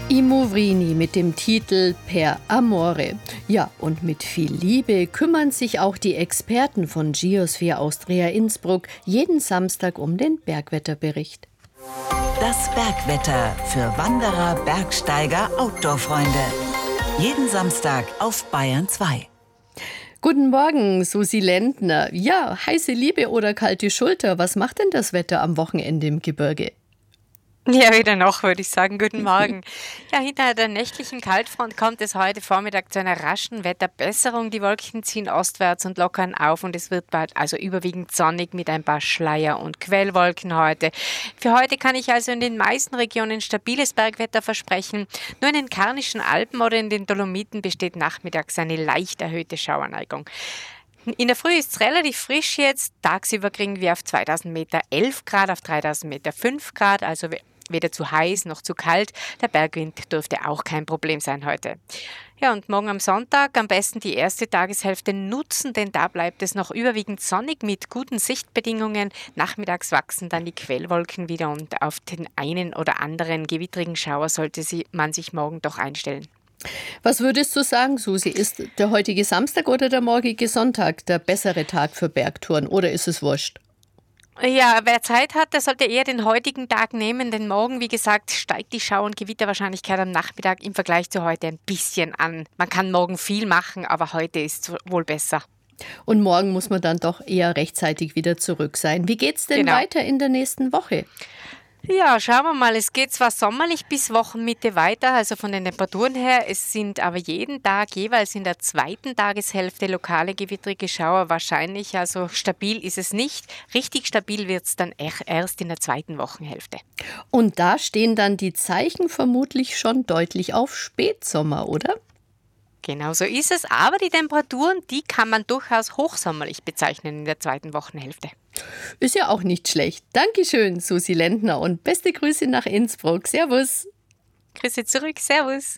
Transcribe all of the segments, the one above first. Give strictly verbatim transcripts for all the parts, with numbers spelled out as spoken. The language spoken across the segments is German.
I Movrini mit dem Titel Per Amore. Ja, und mit viel Liebe kümmern sich auch die Experten von Geosphere Austria Innsbruck jeden Samstag um den Bergwetterbericht. Das Bergwetter für Wanderer, Bergsteiger, Outdoor-Freunde. Jeden Samstag auf Bayern zwei. Guten Morgen, Susi Lendner. Ja, heiße Liebe oder kalte Schulter, was macht denn das Wetter am Wochenende im Gebirge? Ja, weder noch, würde ich sagen. Guten Morgen. Ja, hinter der nächtlichen Kaltfront kommt es heute Vormittag zu einer raschen Wetterbesserung. Die Wolken ziehen ostwärts und lockern auf und es wird bald also überwiegend sonnig mit ein paar Schleier- und Quellwolken heute. Für heute kann ich also in den meisten Regionen stabiles Bergwetter versprechen. Nur in den Karnischen Alpen oder in den Dolomiten besteht nachmittags eine leicht erhöhte Schauerneigung. In der Früh ist es relativ frisch jetzt. Tagsüber kriegen wir auf zweitausend Meter elf Grad, auf dreitausend Meter fünf Grad, also weder zu heiß noch zu kalt. Der Bergwind dürfte auch kein Problem sein heute. Ja, und morgen am Sonntag am besten die erste Tageshälfte nutzen, denn da bleibt es noch überwiegend sonnig mit guten Sichtbedingungen. Nachmittags wachsen dann die Quellwolken wieder und auf den einen oder anderen gewittrigen Schauer sollte sie, man sich morgen doch einstellen. Was würdest du sagen, Susi? Ist der heutige Samstag oder der morgige Sonntag der bessere Tag für Bergtouren oder ist es wurscht? Ja, wer Zeit hat, der sollte eher den heutigen Tag nehmen, denn morgen, wie gesagt, steigt die Schau- und Gewitterwahrscheinlichkeit am Nachmittag im Vergleich zu heute ein bisschen an. Man kann morgen viel machen, aber heute ist es wohl besser. Und morgen muss man dann doch eher rechtzeitig wieder zurück sein. Wie geht's denn Genau. weiter in der nächsten Woche? Ja, schauen wir mal. Es geht zwar sommerlich bis Wochenmitte weiter, also von den Temperaturen her. Es sind aber jeden Tag jeweils in der zweiten Tageshälfte lokale gewittrige Schauer wahrscheinlich. Also stabil ist es nicht. Richtig stabil wird es dann erst in der zweiten Wochenhälfte. Und da stehen dann die Zeichen vermutlich schon deutlich auf Spätsommer, oder? Genau so ist es. Aber die Temperaturen, die kann man durchaus hochsommerlich bezeichnen in der zweiten Wochenhälfte. Ist ja auch nicht schlecht. Dankeschön, Susi Lendner, und beste Grüße nach Innsbruck. Servus. Grüße zurück. Servus.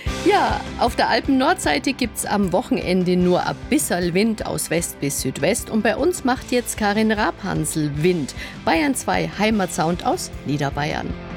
Ja, auf der Alpen-Nordseite gibt es am Wochenende nur ein bisschen Wind aus West bis Südwest. Und bei uns macht jetzt Karin Rabhansel Wind. Bayern zwei Heimatsound aus Niederbayern.